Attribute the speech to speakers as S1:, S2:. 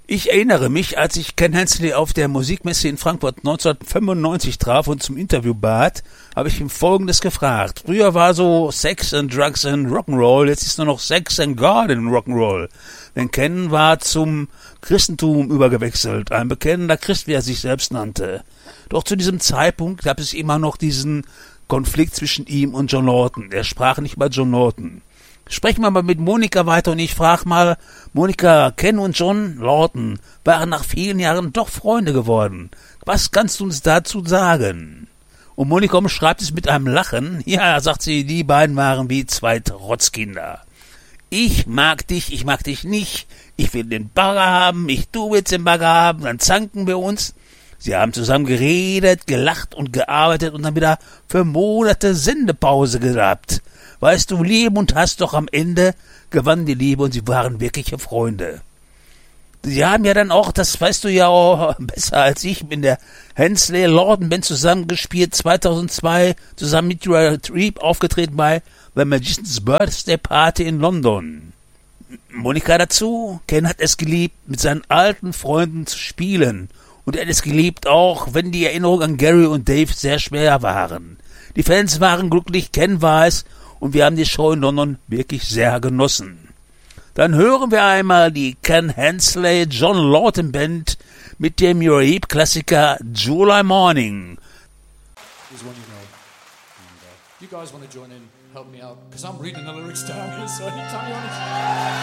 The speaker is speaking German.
S1: Ich erinnere mich, als ich Ken Hensley auf der Musikmesse in Frankfurt 1995 traf und zum Interview bat, habe ich ihm Folgendes gefragt. Früher war so Sex and Drugs and Rock'n'Roll, jetzt ist nur noch Sex and God and Rock'n'Roll. Denn Ken war zum Christentum übergewechselt, ein bekennender Christ, wie er sich selbst nannte. Doch zu diesem Zeitpunkt gab es immer noch diesen Konflikt zwischen ihm und John Lawton. Er sprach nicht über John Lawton. Sprechen wir mal mit Monika weiter und ich frage mal, Monika, Ken und John Lawton waren nach vielen Jahren doch Freunde geworden. Was kannst du uns dazu sagen? Und Monika umschreibt es mit einem Lachen. Ja, sagt sie, die beiden waren wie zwei Trotzkinder. Ich mag dich nicht, ich will den Bagger haben, du willst den Bagger haben, dann zanken wir uns. Sie haben zusammen geredet, gelacht und gearbeitet und dann wieder für Monate Sendepause gehabt. Weißt du, Liebe und Hass, doch am Ende gewann die Liebe und sie waren wirkliche Freunde. Sie haben ja dann auch, das weißt du ja auch besser als ich, in der Hensley-Lawton-Band zusammengespielt, 2002 zusammen mit Uriah Heep aufgetreten bei The Magician's Birthday Party in London. Monika dazu, Ken hat es geliebt, mit seinen alten Freunden zu spielen. Und er hat es geliebt auch, wenn die Erinnerungen an Gary und Dave sehr schwer waren. Die Fans waren glücklich, Ken war es, und wir haben die Show in London wirklich sehr genossen. Dann hören wir einmal die Ken Hensley John Lawton Band mit dem Uriah Heep Klassiker July Morning.
S2: You guys want to join in, help me out, because I'm reading the lyrics down here, so anytime you want to...